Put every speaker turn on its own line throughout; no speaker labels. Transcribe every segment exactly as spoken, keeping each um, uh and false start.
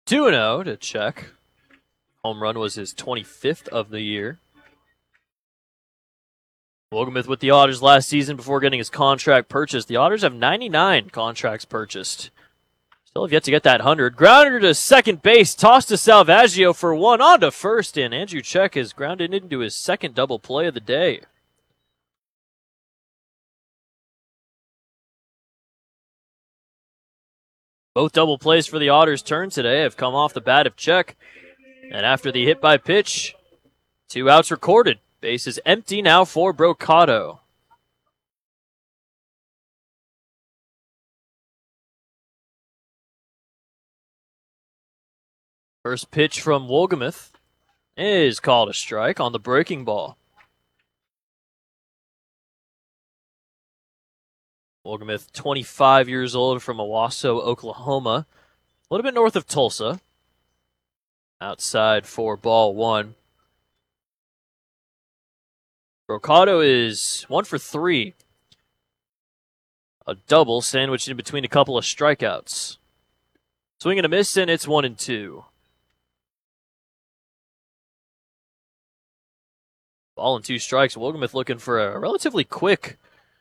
two and oh to Check. Home run was his twenty-fifth of the year. Wohlgemuth with the Otters last season before getting his contract purchased. The Otters have ninety-nine contracts purchased. Still have yet to get that one hundred. Grounder to second base. Toss to Salvaggio for one. On to first, and Andrew Check is grounded into his second double play of the day. Both double plays for the Otters' turn today have come off the bat of Check. And after the hit by pitch, two outs recorded. Base is empty now for Brocato. First pitch from Wohlgemuth is called a strike on the breaking ball. Wohlgemuth, twenty-five years old, from Owasso, Oklahoma. A little bit north of Tulsa. Outside for ball one. Brocato is one for three. A double sandwiched in between a couple of strikeouts. Swing and a miss, and it's one and two. Ball and two strikes. Wohlgemuth looking for a relatively quick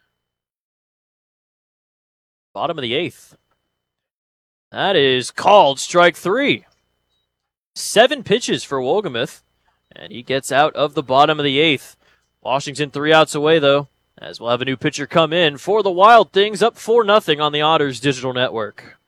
bottom of the eighth. That is called strike three. Seven pitches for Wohlgemuth, and he gets out of the bottom of the eighth. Washington three outs away, though, as we'll have a new pitcher come in for the Wild Things, up four nothing on the Otters Digital Network.